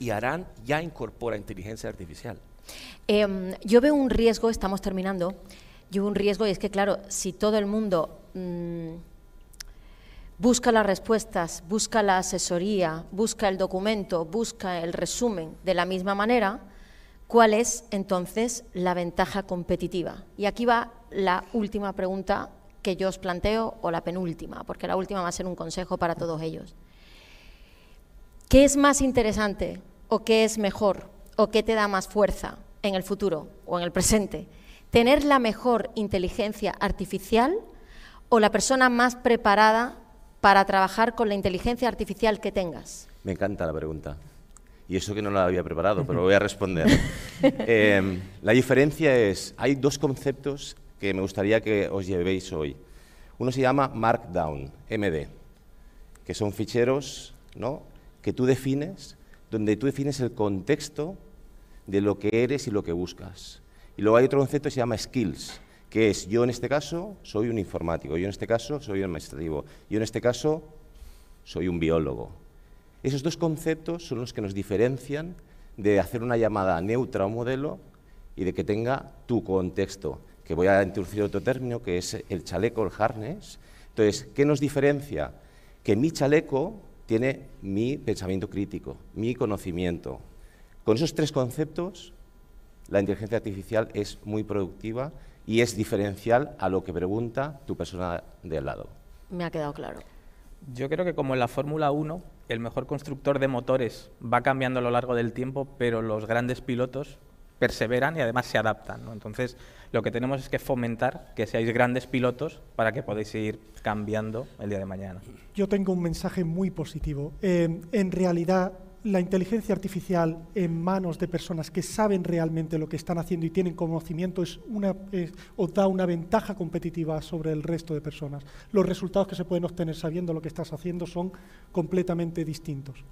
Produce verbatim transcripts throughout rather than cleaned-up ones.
y harán ya incorpora inteligencia artificial. Eh, yo veo un riesgo, estamos terminando, yo veo un riesgo y es que, claro, si todo el mundo mmm, busca las respuestas, busca la asesoría, busca el documento, busca el resumen de la misma manera, ¿cuál es entonces la ventaja competitiva? Y aquí va la última pregunta que yo os planteo, o la penúltima, porque la última va a ser un consejo para todos ellos. ¿Qué es más interesante o qué es mejor o qué te da más fuerza en el futuro o en el presente? ¿Tener la mejor inteligencia artificial o la persona más preparada para trabajar con la inteligencia artificial que tengas? Me encanta la pregunta. Y eso que no la había preparado, pero lo voy a responder. eh, la diferencia es, hay dos conceptos que me gustaría que os llevéis hoy. Uno se llama Markdown, M D, que son ficheros, ¿no?, que tú defines, donde tú defines el contexto de lo que eres y lo que buscas. Y luego hay otro concepto que se llama Skills, que es, yo en este caso soy un informático, yo en este caso soy un administrativo, yo en este caso soy un biólogo. Esos dos conceptos son los que nos diferencian de hacer una llamada neutra a un modelo y de que tenga tu contexto, que voy a introducir otro término, que es el chaleco, el harness. Entonces, ¿qué nos diferencia? Que mi chaleco tiene mi pensamiento crítico, mi conocimiento. Con esos tres conceptos, la inteligencia artificial es muy productiva y es diferencial a lo que pregunta tu persona de al lado. Me ha quedado claro. Yo creo que como en la Fórmula uno, el mejor constructor de motores va cambiando a lo largo del tiempo, pero los grandes pilotos perseveran y además se adaptan, ¿no? Entonces, lo que tenemos es que fomentar que seáis grandes pilotos para que podáis ir cambiando el día de mañana. Yo tengo un mensaje muy positivo. Eh, en realidad, la inteligencia artificial en manos de personas que saben realmente lo que están haciendo y tienen conocimiento es una, eh, os da una ventaja competitiva sobre el resto de personas. Los resultados que se pueden obtener sabiendo lo que estás haciendo son completamente distintos.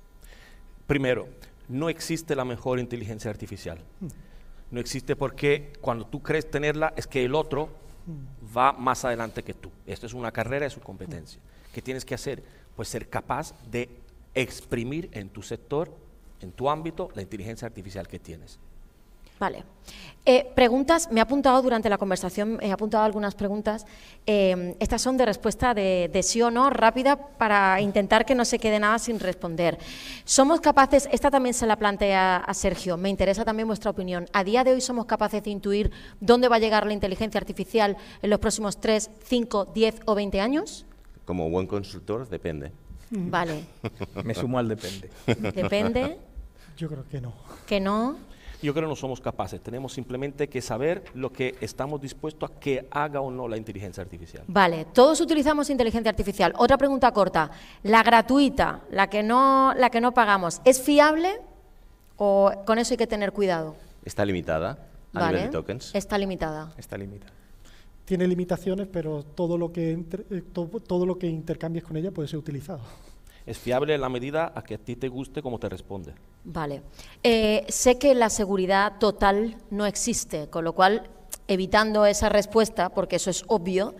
Primero, no existe la mejor inteligencia artificial. No existe porque cuando tú crees tenerla es que el otro va más adelante que tú. Esto es una carrera de su competencia. ¿Qué tienes que hacer? Pues ser capaz de exprimir en tu sector, en tu ámbito, la inteligencia artificial que tienes. Vale. Eh, preguntas, me he apuntado durante la conversación, he apuntado algunas preguntas. Eh, estas son de respuesta de, de sí o no, rápida, para intentar que no se quede nada sin responder. ¿Somos capaces, esta también se la plantea a Sergio, me interesa también vuestra opinión, ¿a día de hoy somos capaces de intuir dónde va a llegar la inteligencia artificial en los próximos tres, cinco, diez o veinte años? Como buen consultor, depende. Vale. Me sumo al depende. Depende. Yo creo que no. Que no. Yo creo que no somos capaces, tenemos simplemente que saber lo que estamos dispuestos a que haga o no la inteligencia artificial. Vale, todos utilizamos inteligencia artificial. Otra pregunta corta, ¿la gratuita, la que no, la que no pagamos, es fiable o con eso hay que tener cuidado? Está limitada a Vale, nivel de tokens. está limitada. Está limitada. Tiene limitaciones, pero todo lo que entre, eh, todo, todo lo que intercambies con ella puede ser utilizado. Es fiable en la medida a que a ti te guste cómo te responde. Vale. Eh, sé que la seguridad total no existe, con lo cual, evitando esa respuesta, porque eso es obvio,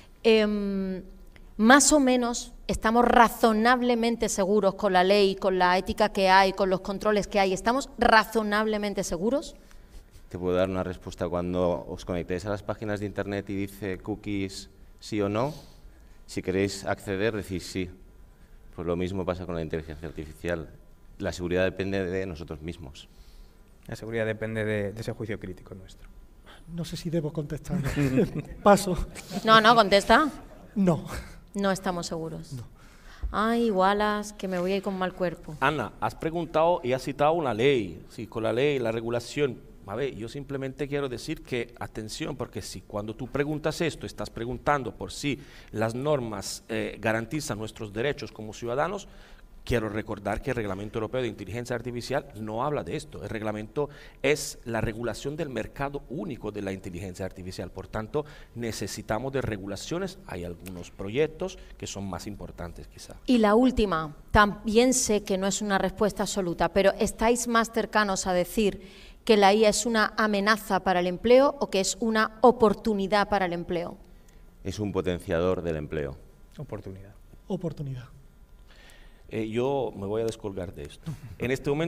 eh, más o menos estamos razonablemente seguros con la ley, con la ética que hay, con los controles que hay, ¿estamos razonablemente seguros? Te puedo dar una respuesta cuando os conectéis a las páginas de internet y dice cookies sí o no. Si queréis acceder, decís sí. Pues lo mismo pasa con la inteligencia artificial. La seguridad depende de nosotros mismos. La seguridad depende de, de ese juicio crítico nuestro. No sé si debo contestar. Paso. No, no, contesta. No. No estamos seguros. No. Ay, Wallace, que me voy a ir con mal cuerpo. Ana, has preguntado y has citado una ley, sí, con la ley, la regulación. A ver, yo simplemente quiero decir que, atención, porque si cuando tú preguntas esto, estás preguntando por si las normas eh, garantizan nuestros derechos como ciudadanos, quiero recordar que el Reglamento Europeo de Inteligencia Artificial no habla de esto. El reglamento es la regulación del mercado único de la inteligencia artificial. Por tanto, necesitamos de regulaciones. Hay algunos proyectos que son más importantes, quizá. Y la última, también sé que no es una respuesta absoluta, pero ¿estáis más cercanos a decir que la I A es una amenaza para el empleo o que es una oportunidad para el empleo? Es un potenciador del empleo. Oportunidad. Oportunidad. Eh, yo me voy a descolgar de esto. En este momento